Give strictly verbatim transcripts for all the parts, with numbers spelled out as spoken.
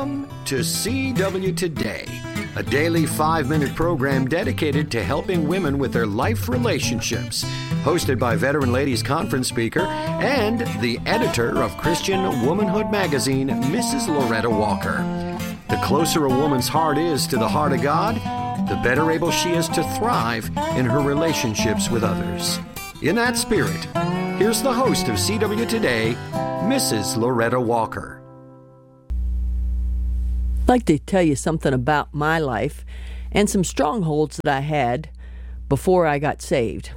To C W Today, a daily five-minute program dedicated to helping women with their life relationships, hosted by veteran ladies conference speaker and the editor of Christian Womanhood magazine, Missus Loretta Walker. The closer a woman's heart is to the heart of God, the better able she is to thrive in her relationships with others. In that spirit, here's the host of C W Today, Missus Loretta Walker. I'd like to tell you something about my life and some strongholds that I had before I got saved.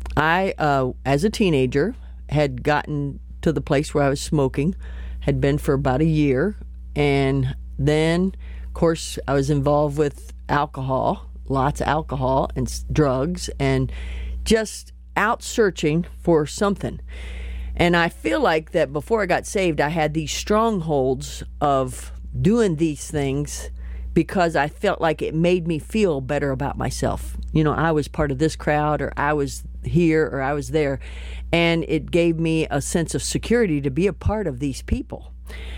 I, uh, as a teenager, had gotten to the place where I was smoking, had been for about a year, and then, of course, I was involved with alcohol, lots of alcohol and drugs, and just out searching for something. And I feel like that before I got saved, I had these strongholds of doing these things because I felt like it made me feel better about myself. You know, I was part of this crowd, or I was here, or I was there, and it gave me a sense of security to be a part of these people.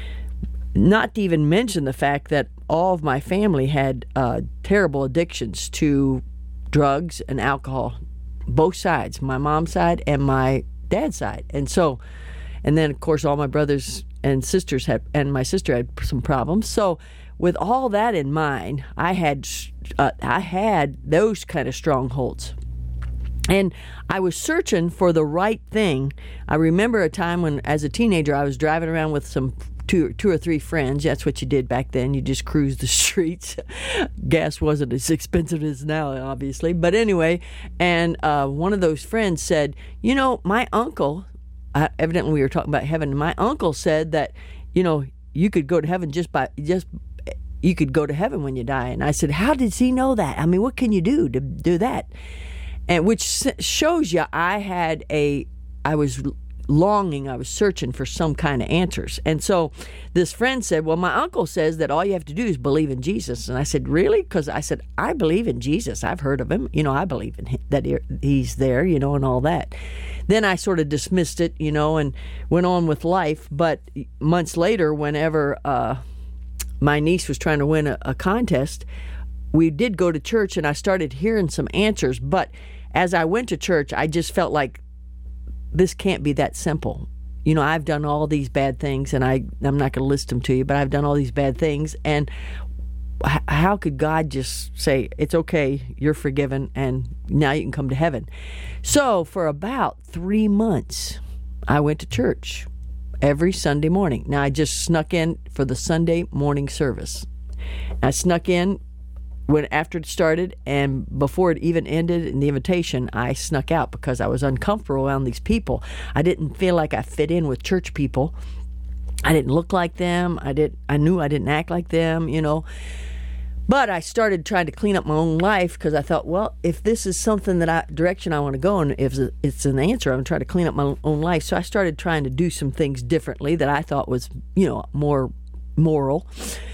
Not to even mention the fact that all of my family had uh, terrible addictions to drugs and alcohol, both sides, my mom's side and my dad's side. And so, and then of course all my brothers and sisters had, and my sister had some problems. So with all that in mind, I had uh, I had those kind of strongholds. And I was searching for the right thing. I remember a time when, as a teenager, I was driving around with some two, two or three friends. That's what you did back then. You just cruised the streets. Gas wasn't as expensive as now, obviously. But anyway, and uh, one of those friends said, you know, my uncle, Uh, evidently we were talking about heaven, and my uncle said that, you know, you could go to heaven just by, just, you could go to heaven when you die. And I said, how does he know that? I mean, what can you do to do that? And which shows you I had a, I was longing, I was searching for some kind of answers. And so this friend said, well, my uncle says that all you have to do is believe in Jesus. And I said, really? Because I said, I believe in Jesus. I've heard of him. You know, I believe in him, that he's there, you know, and all that. Then I sort of dismissed it, you know, and went on with life. But months later, whenever uh, my niece was trying to win a, a contest, we did go to church, and I started hearing some answers. But as I went to church, I just felt like this can't be that simple. You know, I've done all these bad things, and I, I'm not going to list them to you, but I've done all these bad things. And h- how could God just say, it's okay, you're forgiven, and now you can come to heaven? So for about three months, I went to church every Sunday morning. Now, I just snuck in for the Sunday morning service. I snuck in when after it started, and before it even ended in the invitation, I snuck out because I was uncomfortable around these people. I didn't feel like I fit in with church people. I didn't look like them. I did. I knew I didn't act like them, you know. But I started trying to clean up my own life because I thought, well, if this is something that I direction I want to go in, if it's an answer, I'm going to try to clean up my own life. So I started trying to do some things differently that I thought was, you know, more moral.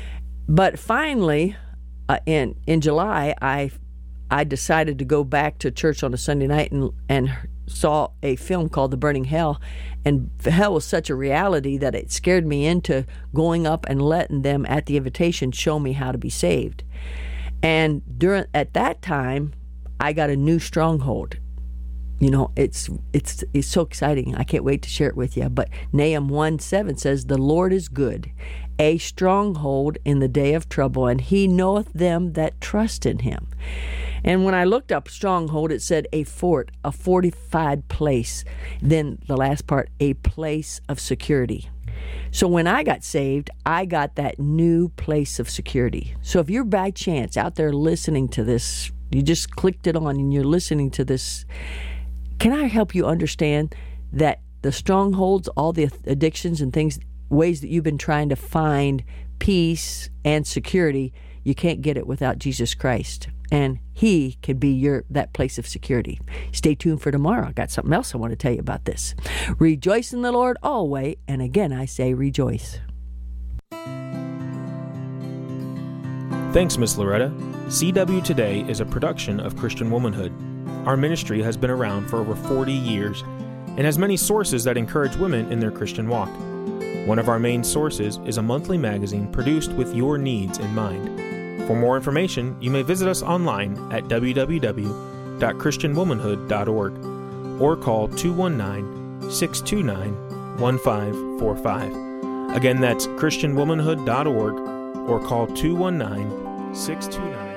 But finally, uh, in in July, I I decided to go back to church on a Sunday night and and saw a film called The Burning Hell, and hell was such a reality that it scared me into going up and letting them at the invitation show me how to be saved. And during at that time, I got a new stronghold. You know, it's it's it's so exciting. I can't wait to share it with you. But Nahum one seven says, "The Lord is good, a stronghold in the day of trouble, and he knoweth them that trust in him." And when I looked up stronghold, it said a fort, a fortified place. Then the last part, a place of security. So when I got saved, I got that new place of security. So if you're by chance out there listening to this, you just clicked it on and you're listening to this, can I help you understand that the strongholds, all the addictions and things, ways that you've been trying to find peace and security, you can't get it without Jesus Christ. And he can be your that place of security. Stay tuned for tomorrow. I got something else I want to tell you about this. Rejoice in the Lord always, and again I say rejoice. Thanks, Miss Loretta. C W Today is a production of Christian Womanhood. Our ministry has been around for over forty years and has many sources that encourage women in their Christian walk. One of our main sources is a monthly magazine produced with your needs in mind. For more information, you may visit us online at w w w dot christian womanhood dot org or call two one nine, six two nine, one five four five. Again, that's christian womanhood dot org or call two one nine, six two nine